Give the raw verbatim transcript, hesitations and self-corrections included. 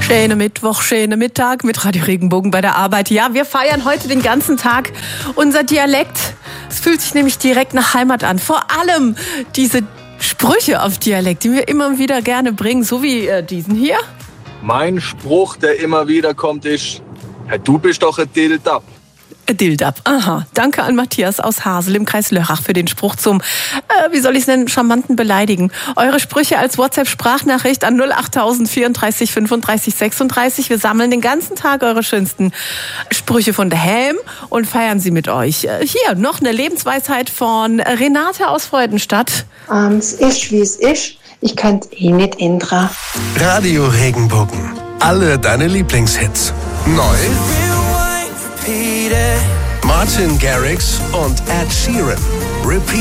Schöne Mittwoch, schöne Mittag mit Radio Regenbogen bei der Arbeit. Ja, wir feiern heute den ganzen Tag unser Dialekt. Es fühlt sich nämlich direkt nach Heimat an. Vor allem diese Sprüche auf Dialekt, die wir immer wieder gerne bringen, so wie äh, diesen hier. Mein Spruch, der immer wieder kommt, ist: ja, du bist doch ein Dildab. Dildab, aha. Danke an Matthias aus Hasel im Kreis Lörrach für den Spruch zum, äh, wie soll ich es nennen, charmanten Beleidigen. Eure Sprüche als WhatsApp-Sprachnachricht an null acht tausend vierunddreißig fünfunddreißig sechsunddreißig. Wir sammeln den ganzen Tag eure schönsten Sprüche von daheim und feiern sie mit euch. Äh, hier noch eine Lebensweisheit von Renate aus Freudenstadt. Ähm, es ist, wie es ist. Ich kann es eh nicht ändern. Radio Regenbogen. Alle deine Lieblingshits. Neu. Martin Garrix und Ed Sheeran. Repeat.